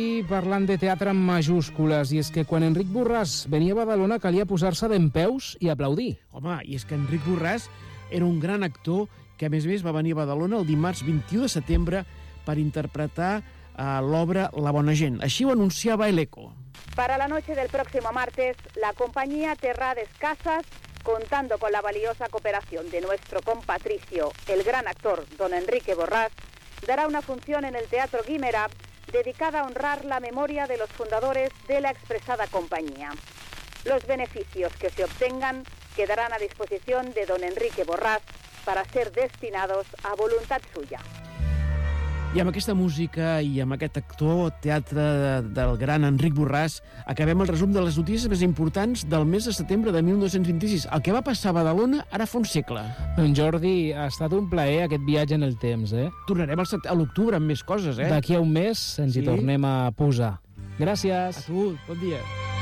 I parlant de teatre amb majúscules, i és que quan Enric Borràs venia a Badalona calia posar-se dempeus i aplaudir. Home, i és que Enric Borràs era un gran actor que, a més va venir a Badalona el dimarts 21 de setembre per interpretar l'obra La bona gent. Així ho anunciava el Eco. Para la noche del próximo martes, la compañía Terrades Casas, contando con la valiosa cooperación de nuestro compatricio, el gran actor don Enrique Borràs, dará una función en el Teatro Guimerá dedicada a honrar la memoria de los fundadores de la expresada compañía. Los beneficios que se obtengan quedarán a disposición de don Enrique Borràs para ser destinados a voluntad suya. I amb aquesta música i amb aquest actor teatre del gran Enric Borràs acabem el resum de les notícies més importants del mes de setembre de 1926. El que va passar a Badalona ara fa un segle. Doncs Jordi, ha estat un plaer aquest viatge en el temps, Tornarem a l'octubre amb més coses, D'aquí a un mes ens hi tornem a posar. Gràcies. A tu, bon dia.